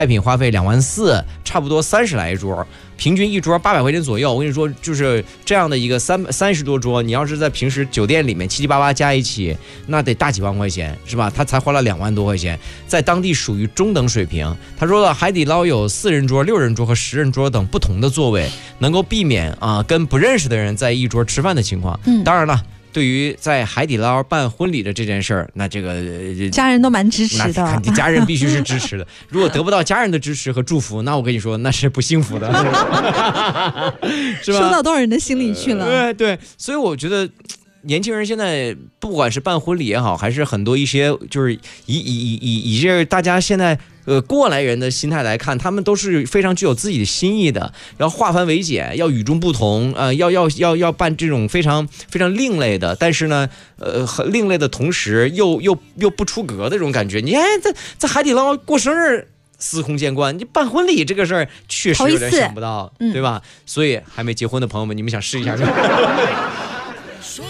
菜品花费2万4，差不多30来一桌，平均一桌800块钱左右。我跟你说，就是这样的一个30多桌，你要是在平时酒店里面七七八八加一起，那得大几万块钱，是吧？他才花了2万多块钱，在当地属于中等水平。他说了，海底捞有4人桌、6人桌和10人桌等不同的座位，能够避免跟不认识的人在一桌吃饭的情况。当然了。对于在海底捞办婚礼的这件事儿，那这个家人都蛮支持的， 那家人必须是支持的。如果得不到家人的支持和祝福，那我跟你说，那是不幸福的，是吧？ 说到多少人的心里去了？ 对，所以我觉得。年轻人现在不管是办婚礼也好，还是很多一些就是以这大家现在过来人的心态来看，他们都是非常具有自己的心意的，要化繁为简，要与众不同，要办这种非常非常另类的，但是呢，很另类的同时又不出格的这种感觉。你看在海底捞过生日。司空见惯，你办婚礼这个事儿确实有点想不到，对吧？所以还没结婚的朋友们，你们想试一下这个？